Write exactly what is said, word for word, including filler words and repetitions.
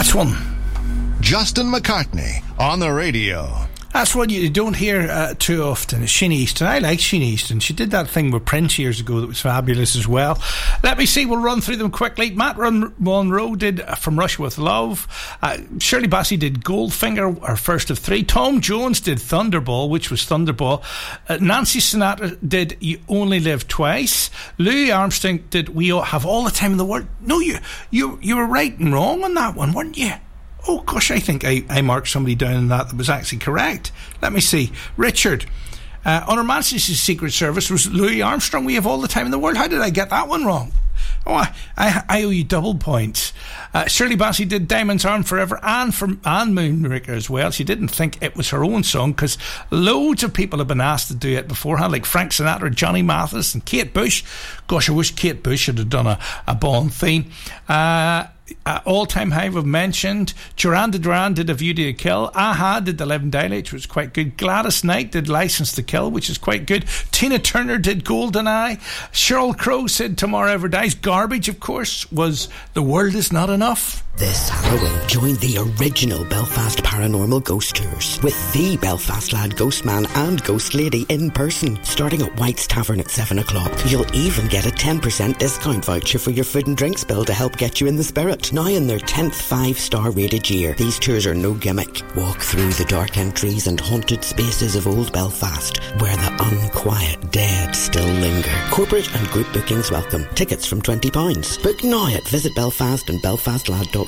That's one. Justin McCartney on the radio. That's one you don't hear uh, too often. It's Sheena Easton. I like Sheena Easton. She did that thing with Prince years ago that was fabulous as well. Let me see, we'll run through them quickly. Matt Run- Monroe did uh, From Russia with Love. Uh, Shirley Bassey did Goldfinger, her first of three. Tom Jones did Thunderball, which was Thunderball. Uh, Nancy Sinatra did You Only Live Twice. Louis Armstrong did We All Have All the Time in the World. No, you you you were right and wrong on that one, weren't you? Oh gosh, I think I, I marked somebody down in that that was actually correct. Let me see. Richard, uh, on Her Majesty's Secret Service was Louis Armstrong. We Have All the Time in the World. How did I get that one wrong? Oh, I, I, I owe you double points. Uh, Shirley Bassey did Diamonds Are Forever and for and Moonraker as well. She didn't think it was her own song because loads of people have been asked to do it beforehand, like Frank Sinatra, Johnny Mathis, and Kate Bush. Gosh, I wish Kate Bush should have done a, a Bond theme. Uh, Uh, All Time High we've mentioned. Duran Duran did A View to a Kill. Aha did The Eleven Dialect, which was quite good. Gladys Knight did License to Kill, which is quite good. Tina Turner did GoldenEye. Sheryl Crow said Tomorrow Ever Dies. Garbage, of course, was The World Is Not Enough. This Halloween, join the original Belfast Paranormal Ghost Tours with the Belfast Lad Ghost Man and Ghost Lady in person, starting at White's Tavern at seven o'clock. You'll even get a ten percent discount voucher for your food and drinks bill to help get you in the spirit. Now in their tenth five-star rated year, these tours are no gimmick. Walk through the dark entries and haunted spaces of old Belfast, where the unquiet dead still linger. Corporate and group bookings welcome. Tickets from twenty pounds. Book now at Visit Belfast and belfast lad dot com.